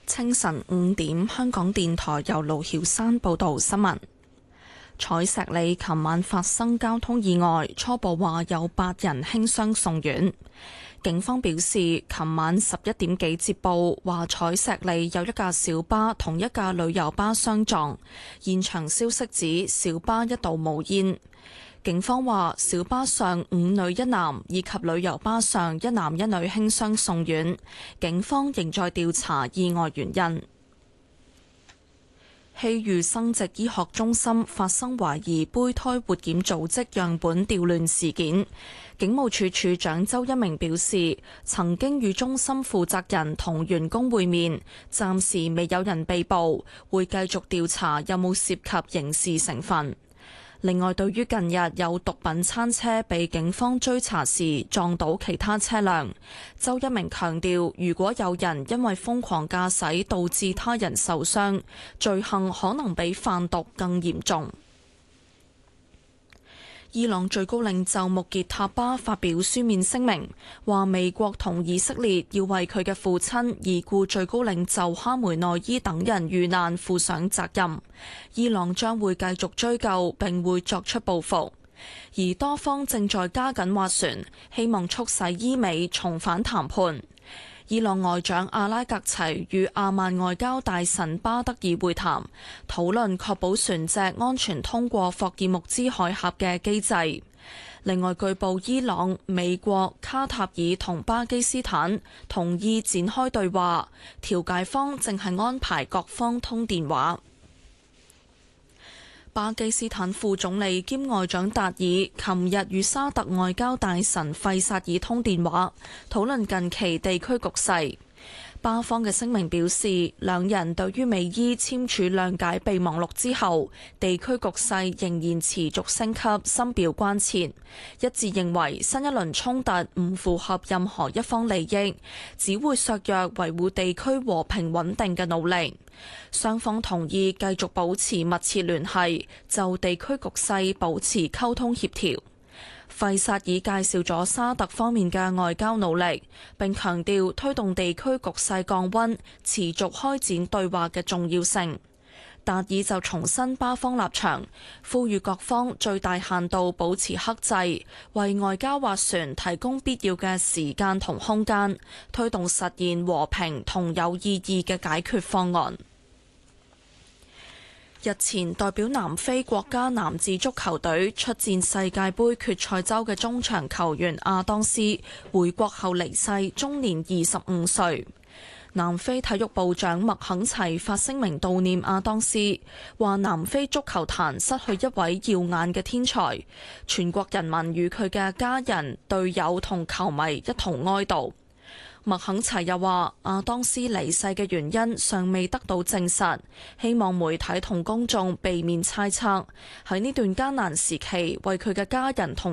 清晨5點，香港電台由盧曉山報道新聞。彩石里琴晚發生交通意外，初步話有8人輕傷送院。警方表示，琴晚11點幾接報，話彩石里有一架小巴同一架旅遊巴相撞，現場消息指小巴一度冒煙。警方話，小巴上5女1男以及旅遊巴上1男1女輕傷送院，警方仍在調查意外原因。希裕生殖醫學中心發生懷疑胚胎活檢組織樣本調亂事件，警務處處長周一鳴表示，曾經與中心負責人同員工會面，暫時未有人被捕，會繼續調查有冇涉及刑事成分。另外，對於近日有毒品餐車被警方追查時撞到其他車輛，周一鳴強調，如果有人因為瘋狂駕駛導致他人受傷，罪行可能比販毒更嚴重。伊朗最高領袖穆傑塔巴發表書面聲明，話美國同以色列要為佢嘅父親已故最高領袖哈梅內伊等人遇難負上責任。伊朗將會繼續追究，並會作出報復。而多方正在加緊斡旋，希望促使伊美重返談判。伊朗外長阿拉格齊與阿曼外交大臣巴德爾會談，討論確保船隻安全通過霍爾木茲海峽嘅機制。另外，據報伊朗、美國、卡塔爾同巴基斯坦同意展開對話，調解方正係安排各方通電話。巴基斯坦副總理兼外長達爾琴日與沙特外交大臣費薩爾通電話，討論近期地區局勢。巴方嘅聲明表示，兩人對於美伊簽署諒解備忘錄之後，地區局勢仍然持續升級，深表關切，一致認為新一輪衝突唔符合任何一方利益，只會削弱維護地區和平穩定嘅努力。雙方同意繼續保持密切聯繫，就地區局勢保持溝通協調。費薩爾介紹咗沙特方面嘅外交努力，並強調推動地區局勢降溫、持續開展對話嘅重要性。達爾就重申巴方立場，呼籲各方最大限度保持克制，為外交斡旋提供必要嘅時間同空間，推動實現和平同有意義嘅解決方案。日前，代表南非國家男子足球隊出戰世界盃決賽周嘅中場球員亞當斯回國後離世，終年25歲。南非體育部長麥肯齊發聲明悼念亞當斯，話南非足球壇失去一位耀眼嘅天才，全國人民與佢嘅家人、隊友同球迷一同哀悼。麥肯齊又話，亞當斯離世嘅原因尚未得到證實，希望媒體同公眾避免猜測，喺呢段艱難時期為佢嘅家人同